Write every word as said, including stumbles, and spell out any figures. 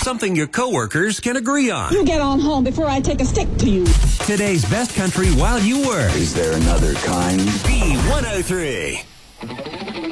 Something your coworkers can agree on. You get on home before I take a stick to you. Today's best country while you work. Is there another kind? B one oh three.